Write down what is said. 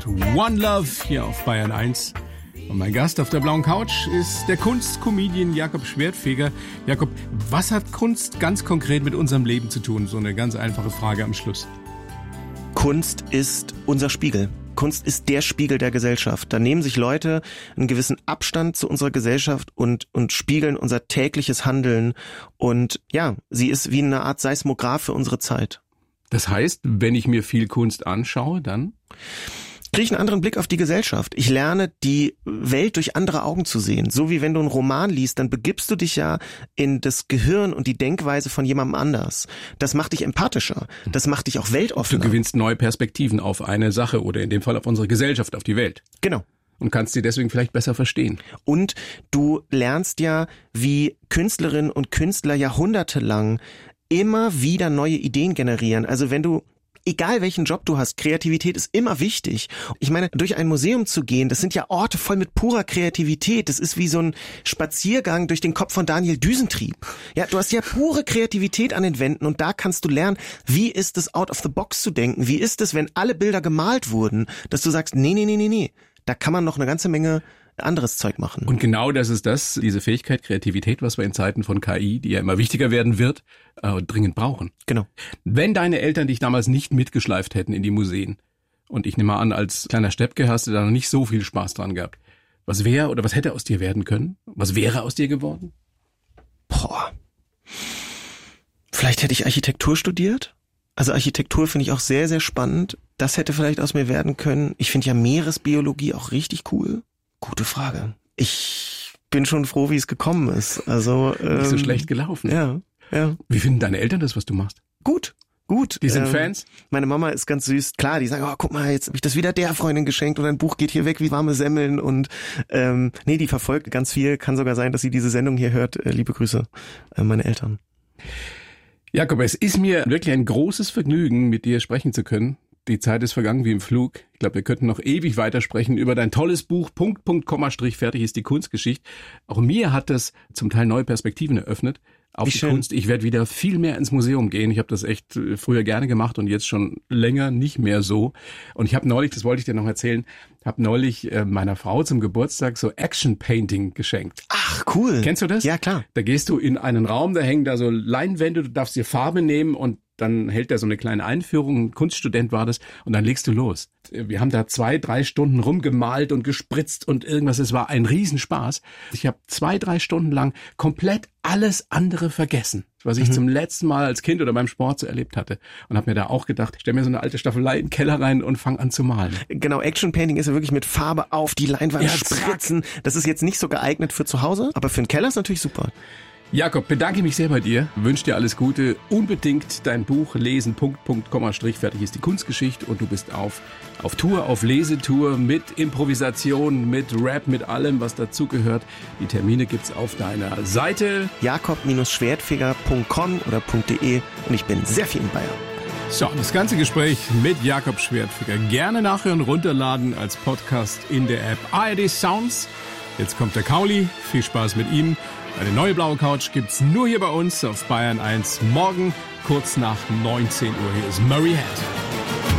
und One Love hier auf Bayern 1. Und mein Gast auf der blauen Couch ist der Kunstcomedian Jakob Schwertfeger. Jakob, was hat Kunst ganz konkret mit unserem Leben zu tun? So eine ganz einfache Frage am Schluss. Kunst ist unser Spiegel. Kunst ist der Spiegel der Gesellschaft. Da nehmen sich Leute einen gewissen Abstand zu unserer Gesellschaft und spiegeln unser tägliches Handeln. Und ja, sie ist wie eine Art Seismograph für unsere Zeit. Das heißt, wenn ich mir viel Kunst anschaue, dann kriege ich einen anderen Blick auf die Gesellschaft. Ich lerne, die Welt durch andere Augen zu sehen. So wie wenn du einen Roman liest, dann begibst du dich ja in das Gehirn und die Denkweise von jemandem anders. Das macht dich empathischer. Das macht dich auch weltoffener. Du gewinnst neue Perspektiven auf eine Sache oder in dem Fall auf unsere Gesellschaft, auf die Welt. Genau. Und kannst sie deswegen vielleicht besser verstehen. Und du lernst ja, wie Künstlerinnen und Künstler jahrhundertelang immer wieder neue Ideen generieren. Also wenn du egal welchen Job du hast, Kreativität ist immer wichtig. Ich meine, durch ein Museum zu gehen, das sind ja Orte voll mit purer Kreativität. Das ist wie so ein Spaziergang durch den Kopf von Daniel Düsentrieb. Ja, du hast ja pure Kreativität an den Wänden und da kannst du lernen, wie ist es out of the box zu denken? Wie ist es, wenn alle Bilder gemalt wurden, dass du sagst, nee. Da kann man noch eine ganze Menge anderes Zeug machen. Und genau das ist diese Fähigkeit, Kreativität, was wir in Zeiten von KI, die ja immer wichtiger werden wird, dringend brauchen. Genau. Wenn deine Eltern dich damals nicht mitgeschleift hätten in die Museen, und ich nehme mal an, als kleiner Steppke hast du da noch nicht so viel Spaß dran gehabt, was wäre oder was hätte aus dir werden können? Was wäre aus dir geworden? Vielleicht hätte ich Architektur studiert. Also Architektur finde ich auch sehr, sehr spannend. Das hätte vielleicht aus mir werden können. Ich finde ja Meeresbiologie auch richtig cool. Gute Frage. Ich bin schon froh, wie es gekommen ist. Also nicht so schlecht gelaufen. Ja. Wie finden deine Eltern das, was du machst? Gut. Die sind Fans? Meine Mama ist ganz süß. Klar, die sagen, oh, guck mal, jetzt habe ich das wieder der Freundin geschenkt und ein Buch geht hier weg wie warme Semmeln. Und die verfolgt ganz viel. Kann sogar sein, dass sie diese Sendung hier hört. Liebe Grüße, meine Eltern. Jakob, es ist mir wirklich ein großes Vergnügen, mit dir sprechen zu können. Die Zeit ist vergangen wie im Flug. Ich glaube, wir könnten noch ewig weitersprechen über dein tolles Buch, Komma, Strich, fertig ist die Kunstgeschichte. Auch mir hat das zum Teil neue Perspektiven eröffnet auf die Kunst. Ich werde wieder viel mehr ins Museum gehen. Ich habe das echt früher gerne gemacht und jetzt schon länger nicht mehr so. Und ich habe neulich, das wollte ich dir noch erzählen, meiner Frau zum Geburtstag so Action Painting geschenkt. Ach, cool. Kennst du das? Ja, klar. Da gehst du in einen Raum, da hängen da so Leinwände, du darfst dir Farbe nehmen und dann hält er so eine kleine Einführung, ein Kunststudent war das, und dann legst du los. Wir haben da 2-3 Stunden rumgemalt und gespritzt und irgendwas, es war ein Riesenspaß. Ich habe 2-3 Stunden lang komplett alles andere vergessen, was ich zum letzten Mal als Kind oder beim Sport so erlebt hatte. Und habe mir da auch gedacht, ich stelle mir so eine alte Staffelei in den Keller rein und fange an zu malen. Genau, Action Painting ist ja wirklich mit Farbe auf die Leinwand spritzen. Das ist jetzt nicht so geeignet für zu Hause, aber für den Keller ist natürlich super. Jakob, bedanke mich sehr bei dir, wünsche dir alles Gute, unbedingt dein Buch lesen, Komma, Strich, fertig ist die Kunstgeschichte und du bist auf Tour, auf Lesetour mit Improvisation, mit Rap, mit allem, was dazugehört. Die Termine gibt's auf deiner Seite jakob-schwertfeger.com oder .de und ich bin sehr viel in Bayern. So, das ganze Gespräch mit Jakob Schwertfeger gerne nachhören, runterladen als Podcast in der App ARD Sounds. Jetzt kommt der Kauli, viel Spaß mit ihm. Eine neue blaue Couch gibt's nur hier bei uns auf Bayern 1 morgen kurz nach 19 Uhr. Hier ist Murray Head.